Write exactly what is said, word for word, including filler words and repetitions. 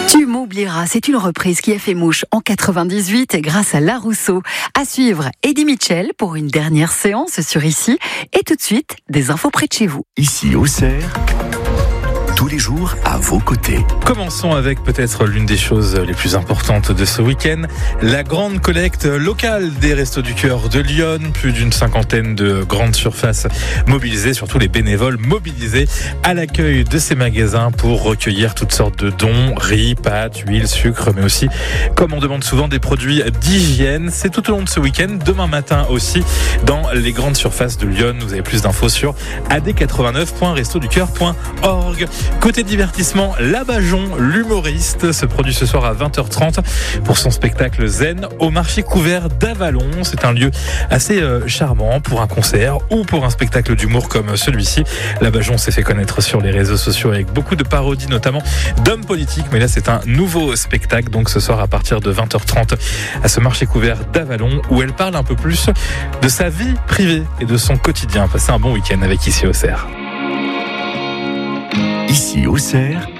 Tu m'oublieras, c'est une reprise qui a fait mouche en quatre-vingt-dix-huit grâce à La Rousseau. À suivre, Eddie Mitchell pour une dernière séance sur Ici. Et tout de suite, des infos près de chez vous. Ici Auxerre, tous les jours à vos côtés. Commençons avec peut-être l'une des choses les plus importantes de ce week-end, la grande collecte locale des Restos du Cœur de Lyon. Plus d'une cinquantaine de grandes surfaces mobilisées, surtout les bénévoles mobilisés à l'accueil de ces magasins pour recueillir toutes sortes de dons, riz, pâtes, huile, sucre, mais aussi, comme on demande souvent, des produits d'hygiène. C'est tout au long de ce week-end, demain matin aussi, dans les grandes surfaces de Lyon. Vous avez plus d'infos sur a d quatre-vingt-neuf point resto du cœur point org. Côté divertissement, Labajon, l'humoriste, se produit ce soir à vingt heures trente pour son spectacle Zen au marché couvert d'Avalon. C'est un lieu assez euh, charmant pour un concert ou pour un spectacle d'humour comme celui-ci. Labajon s'est fait connaître sur les réseaux sociaux avec beaucoup de parodies, notamment d'hommes politiques. Mais là, c'est un nouveau spectacle, donc ce soir à partir de vingt heures trente à ce marché couvert d'Avalon, où elle parle un peu plus de sa vie privée et de son quotidien. Passez un bon week-end avec Ici Auxerre. Ici Auxerre,